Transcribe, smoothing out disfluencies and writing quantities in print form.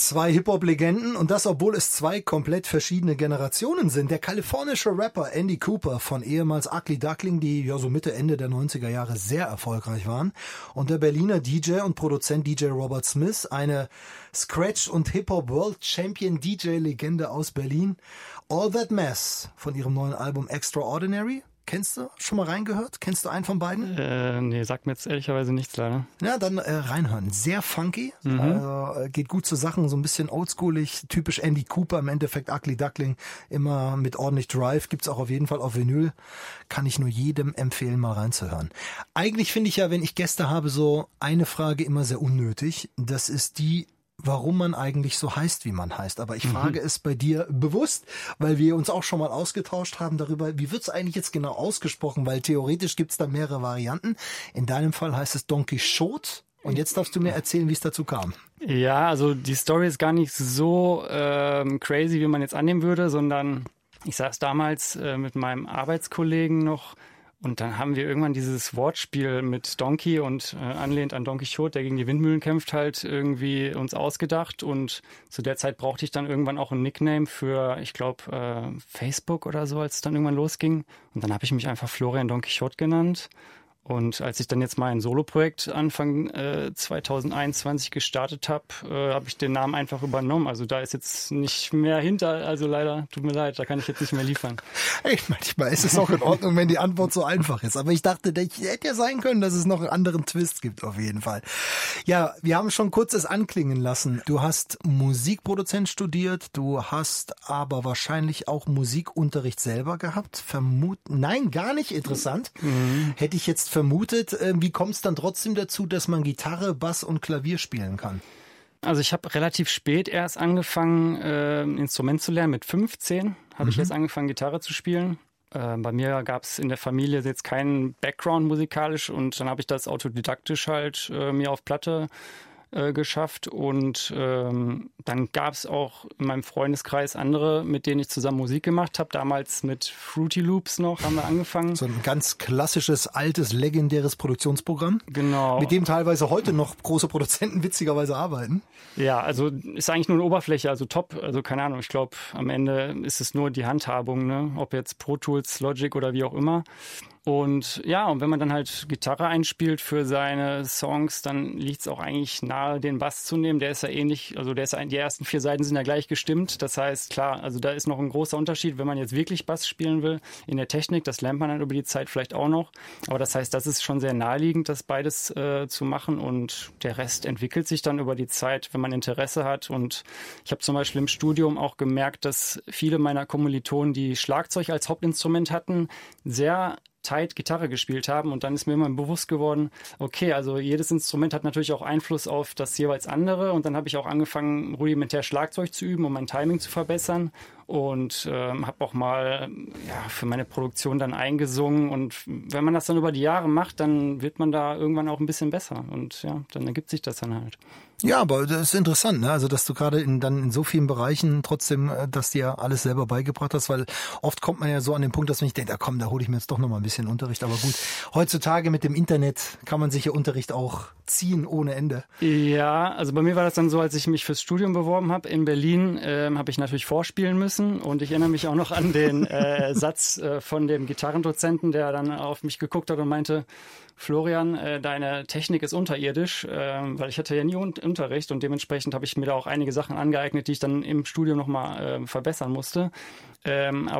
Zwei Hip-Hop-Legenden und das, obwohl es zwei komplett verschiedene Generationen sind. Der kalifornische Rapper Andy Cooper von ehemals Ugly Duckling, die ja so Mitte, Ende der 90er Jahre sehr erfolgreich waren. Und der Berliner DJ und Produzent DJ Robert Smith, eine Scratch- und Hip-Hop-World-Champion DJ-Legende aus Berlin. All That Mess von ihrem neuen Album Extraordinary. Kennst du? Schon mal reingehört? Kennst du einen von beiden? Nee, sagt mir jetzt ehrlicherweise nichts leider. Ja, dann reinhören. Sehr funky, geht gut zur Sachen, so ein bisschen oldschoolig, typisch Andy Cooper, im Endeffekt Ugly Duckling, immer mit ordentlich Drive, gibt's auch auf jeden Fall auf Vinyl. Kann ich nur jedem empfehlen, mal reinzuhören. Eigentlich finde ich ja, wenn ich Gäste habe, so eine Frage immer sehr unnötig. Das ist die, warum man eigentlich so heißt, wie man heißt. Aber ich frage es bei dir bewusst, weil wir uns auch schon mal ausgetauscht haben darüber, wie wird es eigentlich jetzt genau ausgesprochen, weil theoretisch gibt es da mehrere Varianten. In deinem Fall heißt es Don Quixote. Und jetzt darfst du mir erzählen, wie es dazu kam. Ja, also die Story ist gar nicht so crazy, wie man jetzt annehmen würde, sondern ich saß damals mit meinem Arbeitskollegen noch. Und dann haben wir irgendwann dieses Wortspiel mit Donkey und anlehnt an Don Quixote, der gegen die Windmühlen kämpft, halt irgendwie uns ausgedacht. Und zu der Zeit brauchte ich dann irgendwann auch ein Nickname für, ich glaube, Facebook oder so, als es dann irgendwann losging. Und dann habe ich mich einfach Florian Don Quixote genannt. Und als ich dann jetzt mein Soloprojekt Anfang 2021 gestartet habe, habe ich den Namen einfach übernommen. Also da ist jetzt nicht mehr hinter, also leider, tut mir leid, da kann ich jetzt nicht mehr liefern. Hey, manchmal ist es auch in Ordnung, wenn die Antwort so einfach ist. Aber ich dachte, ich hätte ja sein können, dass es noch einen anderen Twist gibt, auf jeden Fall. Ja, wir haben schon kurz es anklingen lassen. Du hast Musikproduzent studiert, du hast aber wahrscheinlich auch Musikunterricht selber gehabt. Nein, gar nicht interessant. Hätte ich jetzt vermutet. Wie kommt es dann trotzdem dazu, dass man Gitarre, Bass und Klavier spielen kann? Also ich habe relativ spät erst angefangen, ein Instrument zu lernen. Mit 15 habe ich erst angefangen, Gitarre zu spielen. Bei mir gab es in der Familie jetzt keinen Background musikalisch und dann habe ich das autodidaktisch halt mir auf Platte geschafft und dann gab es auch in meinem Freundeskreis andere, mit denen ich zusammen Musik gemacht habe. Damals mit Fruity Loops noch haben wir angefangen. So ein ganz klassisches, altes, legendäres Produktionsprogramm. Genau. Mit dem teilweise heute noch große Produzenten witzigerweise arbeiten. Ja, also ist eigentlich nur eine Oberfläche, also top. Also keine Ahnung, ich glaube, am Ende ist es nur die Handhabung, ne? Ob jetzt Pro Tools, Logic oder wie auch immer. Und ja, und wenn man dann halt Gitarre einspielt für seine Songs, dann liegt es auch eigentlich nahe, den Bass zu nehmen. Der ist ja ähnlich, also die ersten 4 Seiten sind ja gleich gestimmt. Das heißt, klar, also da ist noch ein großer Unterschied, wenn man jetzt wirklich Bass spielen will in der Technik. Das lernt man dann über die Zeit vielleicht auch noch. Aber das heißt, das ist schon sehr naheliegend, das beides zu machen. Und der Rest entwickelt sich dann über die Zeit, wenn man Interesse hat. Und ich habe zum Beispiel im Studium auch gemerkt, dass viele meiner Kommilitonen, die Schlagzeug als Hauptinstrument hatten, sehr tight Gitarre gespielt haben und dann ist mir immer bewusst geworden, okay, also jedes Instrument hat natürlich auch Einfluss auf das jeweils andere und dann habe ich auch angefangen, rudimentär Schlagzeug zu üben, um mein Timing zu verbessern und habe auch mal für meine Produktion dann eingesungen und wenn man das dann über die Jahre macht, dann wird man da irgendwann auch ein bisschen besser und ja, dann ergibt sich das dann halt. Ja, aber das ist interessant, ne? Also, dass du gerade in so vielen Bereichen trotzdem das dir alles selber beigebracht hast, weil oft kommt man ja so an den Punkt, dass man nicht denkt, komm, da hole ich mir jetzt doch noch mal ein bisschen Unterricht. Aber gut, heutzutage mit dem Internet kann man sich ja Unterricht auch ziehen ohne Ende. Ja, also bei mir war das dann so, als ich mich fürs Studium beworben habe in Berlin, habe ich natürlich vorspielen müssen und ich erinnere mich auch noch an den Satz von dem Gitarrendozenten, der dann auf mich geguckt hat und meinte, Florian, deine Technik ist unterirdisch, weil ich hatte ja nie Unterricht und dementsprechend habe ich mir da auch einige Sachen angeeignet, die ich dann im Studium nochmal verbessern musste. Aber